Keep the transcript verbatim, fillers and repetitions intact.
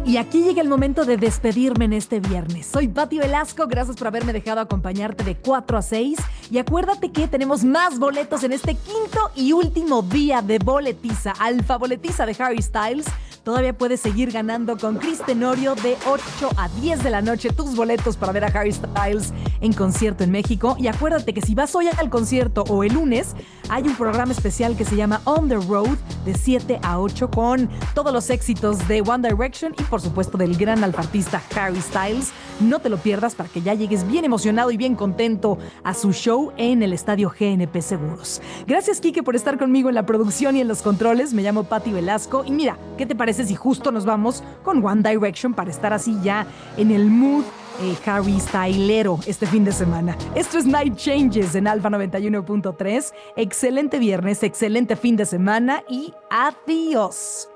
Y aquí llega el momento de despedirme en este viernes. Soy Pati Velasco, gracias por haberme dejado acompañarte de cuatro a seis. Y acuérdate que tenemos más boletos en este quinto y último día de Boletiza, Alfa Boletiza de Harry Styles. Todavía puedes seguir ganando con Chris Tenorio de ocho a diez de la noche tus boletos para ver a Harry Styles en concierto en México. Y acuérdate que si vas hoy al concierto o el lunes, hay un programa especial que se llama On the Road de siete a ocho con todos los éxitos de One Direction y por supuesto del gran alfartista Harry Styles. No te lo pierdas para que ya llegues bien emocionado y bien contento a su show en el Estadio G N P Seguros. Gracias, Quique, por estar conmigo en la producción y en los controles. Me llamo Pati Velasco y mira, ¿qué te parece si justo nos vamos con One Direction para estar así ya en el mood eh, Harry Stylero este fin de semana? Esto es Night Changes en Alfa noventa y uno punto tres. Excelente viernes, excelente fin de semana y adiós.